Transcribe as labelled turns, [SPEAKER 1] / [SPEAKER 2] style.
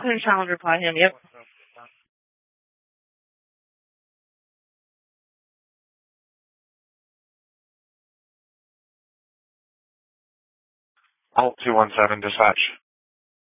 [SPEAKER 1] Couldn't challenge reply him. Yep.
[SPEAKER 2] Alt 217 dispatch.